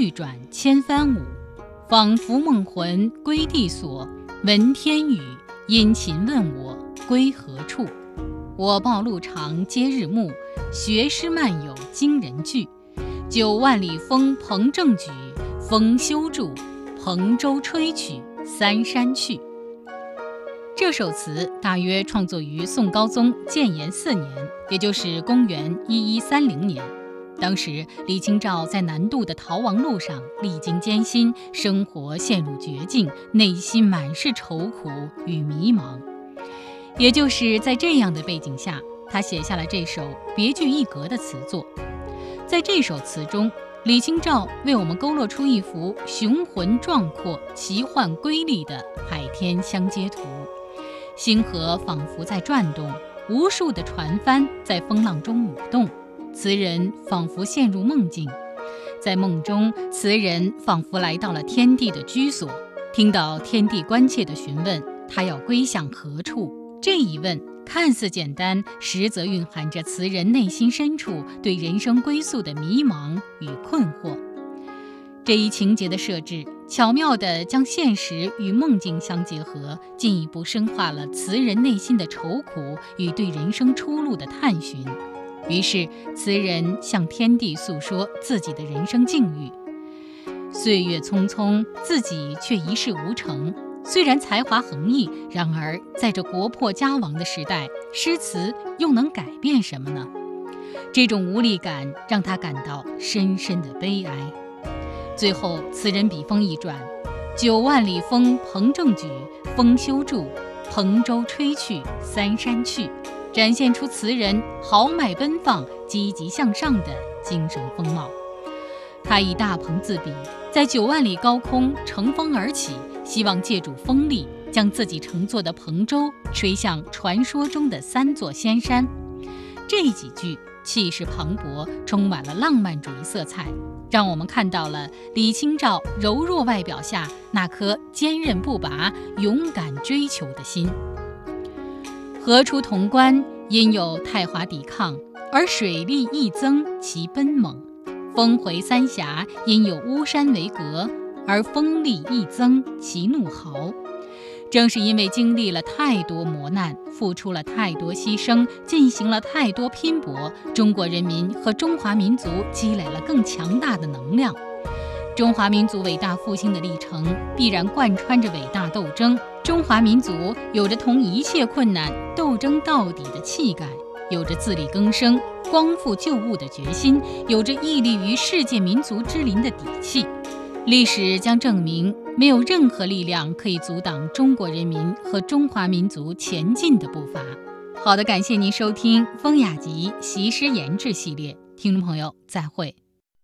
欲转千帆舞，仿佛梦魂归地所，闻天语，殷勤问我归何处。我报路长接日暮，学诗漫有惊人句。9万里风鹏正举，风休住，蓬舟吹去三山去。这首词大约创作于宋高宗建炎4年，也就是公元1130年。当时李清照在南渡的逃亡路上历经艰辛，生活陷入绝境，内心满是愁苦与迷茫。也就是在这样的背景下，他写下了这首别具一格的词作。在这首词中，李清照为我们勾勒出一幅雄浑壮阔、奇幻瑰丽的海天相接图。星河仿佛在转动，无数的船帆在风浪中舞动，词人仿佛陷入梦境。在梦中，词人仿佛来到了天地的居所，听到天地关切地询问他要归向何处。这一问看似简单，实则蕴含着词人内心深处对人生归宿的迷茫与困惑。这一情节的设置，巧妙地将现实与梦境相结合，进一步深化了词人内心的愁苦与对人生出路的探寻。于是，词人向天地诉说自己的人生境遇。岁月匆匆，自己却一事无成。虽然才华横溢，然而在这国破家亡的时代，诗词又能改变什么呢？这种无力感让他感到深深的悲哀。最后，词人笔锋一转，9万里风鹏正举，风休住，蓬舟吹去三山去，展现出词人豪迈奔放、积极向上的精神风貌。他以大鹏自比，在9万里高空乘风而起，希望借助风力将自己乘坐的蓬舟吹向传说中的3座仙山。这几句气势磅礴，充满了浪漫主义色彩，让我们看到了李清照柔弱外表下那颗坚韧不拔、勇敢追求的心。河出潼关，因有太华抵抗，而水力亦增其奔猛；峰回三峡，因有巫山为隔，而锋利亦增其怒豪。正是因为经历了太多磨难，付出了太多牺牲，进行了太多拼搏，中国人民和中华民族积累了更强大的能量。中华民族伟大复兴的历程必然贯穿着伟大斗争，中华民族有着同一切困难斗争到底的气概，有着自力更生、光复旧物的决心，有着屹立于世界民族之林的底气。历史将证明，没有任何力量可以阻挡中国人民和中华民族前进的步伐。好的，感谢您收听风雅集习诗研制系列，听众朋友再会。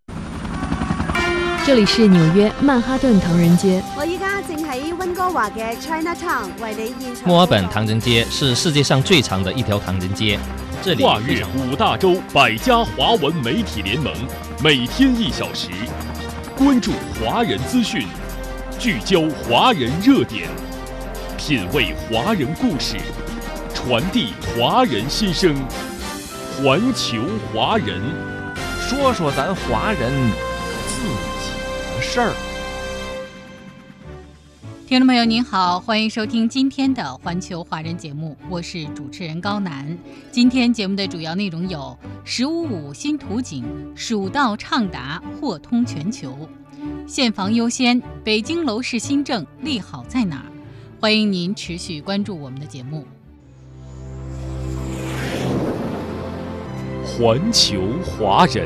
这里是纽约曼哈顿唐人街。 我依家正喺温哥華嘅 Chinatown 為你現場。 墨爾本唐人街是世界上最长的一条唐人街，这里跨越5大洲100家华文媒体联盟，每天1小时，关注华人资讯，聚焦华人热点，品味华人故事，传递华人心声，环球华人， 说说咱华人自己的事儿。 听众朋友您好，欢迎收听今天的环球华人节目，我是主持人高楠。今天节目的主要内容有15.5新图景，蜀道畅达货通全球，现房优先，北京楼市新政利好在哪儿？欢迎您持续关注我们的节目。 环球华人。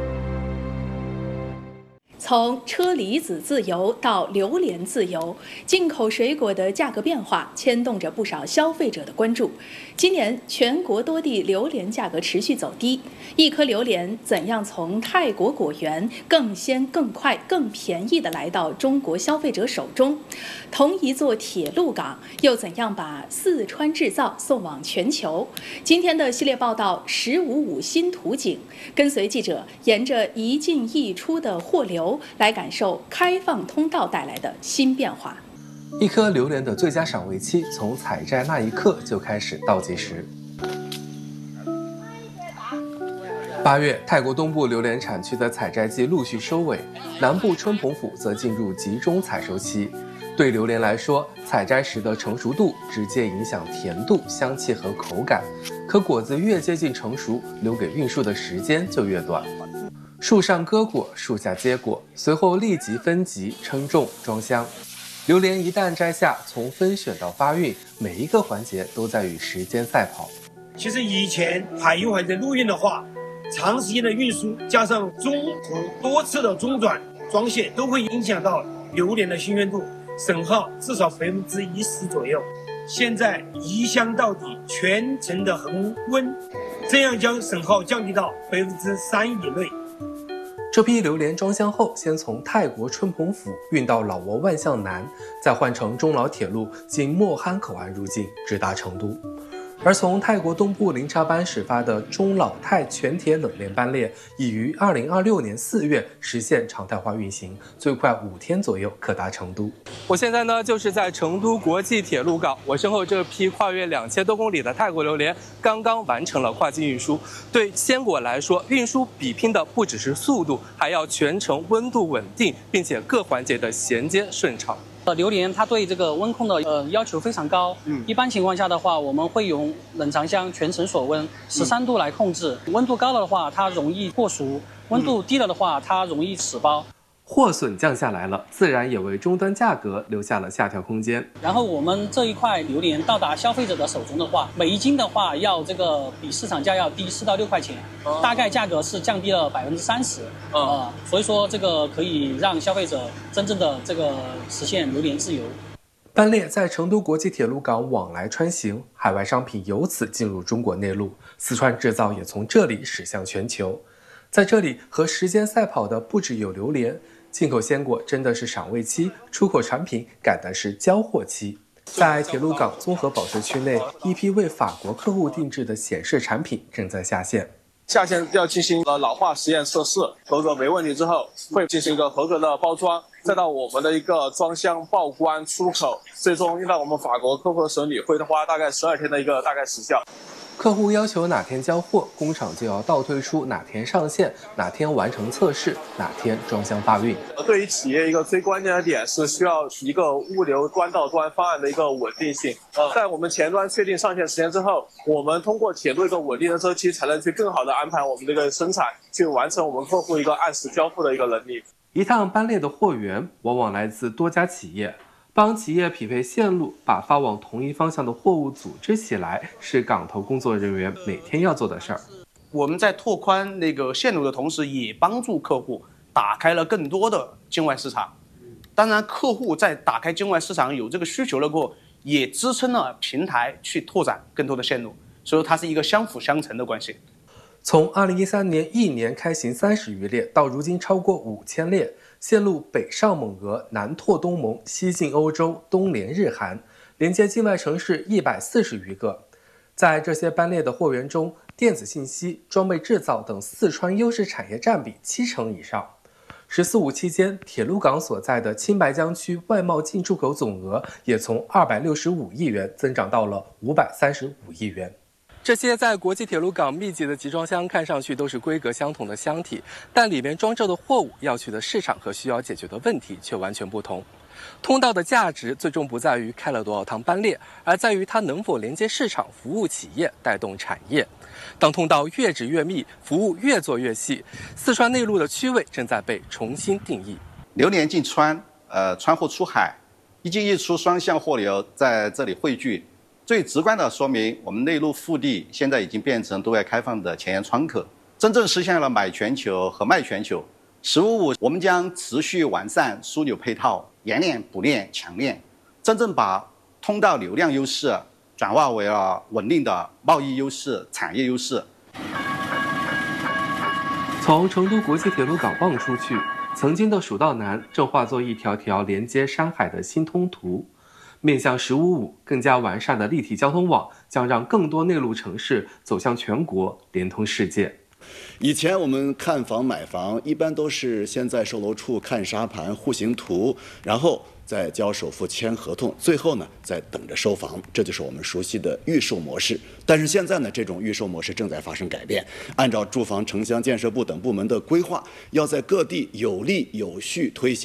从车厘子自由到榴莲自由，进口水果的价格变化牵动着不少消费者的关注。今年全国多地榴莲价格持续走低，一颗榴莲怎样从泰国果园更鲜、更快、更便宜地来到中国消费者手中？同一座铁路港又怎样把四川制造送往全球？今天的系列报道15.5新图景，跟随记者沿着一进一出的货流来感受开放通道带来的新变化。 一颗榴莲的最佳赏味期从采摘那一刻就开始倒计时。 8月，泰国东部榴莲产区的采摘季陆续收尾，南部春蓬府则进入集中采收期。对榴莲来说，采摘时的成熟度直接影响甜度、香气和口感。可果子越接近成熟，留给运输的时间就越短。树上割果，树下结果，随后立即分级、称重、装箱。榴莲一旦摘下，从分选到发运，每一个环节都在与时间赛跑。 其实以前海运或者陆运的话，长时间的运输加上中途多次的中转、装卸，都会影响到榴莲的新鲜度。损耗至少10%左右。现在移箱到底，全程的恒温，这样将损耗降低到3%以内。 这批榴莲装箱后，先从泰国春蓬府运到老挝万象南，再换乘中老铁路经莫憨口岸入境，直达成都。而从泰国东部林察班始发的中老泰全铁冷链班列，已于2026年4月实现常态化运行，最快5天左右可达成都。我现在呢就是在成都国际铁路港，我身后这批跨越2000多公里的泰国榴莲刚刚完成了跨境运输。对鲜果来说，运输比拼的不只是速度，还要全程温度稳定，并且各环节的衔接顺畅。 榴莲它对这个温控的要求非常高。一般情况下的话，我们会用冷藏箱全程锁温13度来控制。温度高了的话，它容易过熟；温度低了的话，它容易死包。 货损降下来了，自然也为终端价格留下了下调空间。 然后我们这一块榴莲到达消费者的手中的话，每一斤的话要这个比市场价要低4到6块钱，大概价格是降低了30%。所以说这个可以让消费者真正的这个实现榴莲自由。 班列在成都国际铁路港往来穿行，海外商品由此进入中国内陆，四川制造也从这里驶向全球。在这里和时间赛跑的不只有榴莲，进口鲜果真的是赏味期，出口产品赶的是交货期。在铁路港综合保税区内，一批为法国客户定制的显示产品正在下线。 下线要进行老化实验测试，合格没问题之后，会进行一个合格的包装，再到我们的一个装箱报关出口，最终运到我们法国客户的手里，会花大概12天的一个大概时效。 客户要求哪天交货，工厂就要倒推出哪天上线，哪天完成测试，哪天装箱发运。 对于企业一个最关键的点是需要一个物流端到端方案的一个稳定性。在我们前端确定上线时间之后，我们通过铁路一个稳定的周期，才能去更好的安排我们这个生产，去完成我们客户一个按时交付的一个能力。 一趟班列的货源往往来自多家企业。帮企业匹配线路，把发往同一方向的货物组织起来，是港头工作人员每天要做的事儿。 我们在拓宽那个线路的同时，也帮助客户打开了更多的境外市场。当然，客户在打开境外市场有这个需求了过后，也支撑了平台去拓展更多的线路，所以它是一个相辅相成的关系。 从2013年1年开行30余列，到如今超过5000列，线路北上蒙俄，南拓东盟，西进欧洲，东连日韩，连接境外城市140余个。在这些班列的货源中，电子信息、装备制造等四川优势产业占比70%以上。“14·5”期间，铁路港所在的青白江区外贸进出口总额也从265亿元增长到了535亿元。这些在国际铁路港密集的集装箱看上去都是规格相同的箱体，但里面装着的货物要去的市场和需要解决的问题却完全不同。通道的价值最终不在于开了多少趟班列，而在于它能否连接市场、服务企业、带动产业。当通道越织越密，服务越做越细，四川内陆的区位正在被重新定义。 榴莲进川，川货出海，一进一出双向货流在这里汇聚。最直观的说明，我们内陆腹地现在已经变成对外开放的前沿窗口，真正实现了买全球和卖全球。“15·5”，我们将持续完善枢纽配套，延链、补链、强链，真正把通道流量优势转化为了稳定的贸易优势、产业优势。 从成都国际铁路港望出去，曾经的蜀道难正化作一条条连接山海的新通途。面向“15·5”，更加完善的立体交通网将让更多内陆城市走向全国，连通世界。 以前我们看房买房，一般都是先在售楼处看沙盘、户型图，然后再交首付、签合同，最后呢再等着收房，这就是我们熟悉的预售模式。但是现在呢，这种预售模式正在发生改变。按照住房城乡建设部等部门的规划，要在各地有力有序推行